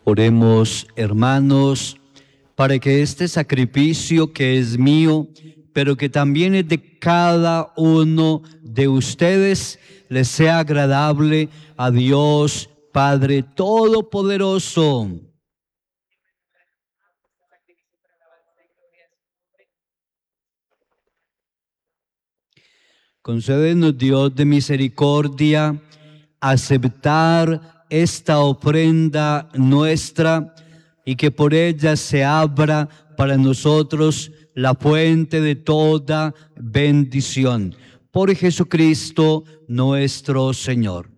Oremos, hermanos, para que este sacrificio que es mío, pero que también es de cada uno de ustedes, les sea agradable a Dios Padre Todopoderoso. Concédenos, Dios de misericordia, aceptar esta ofrenda nuestra y que por ella se abra para nosotros la fuente de toda bendición. Por Jesucristo nuestro Señor.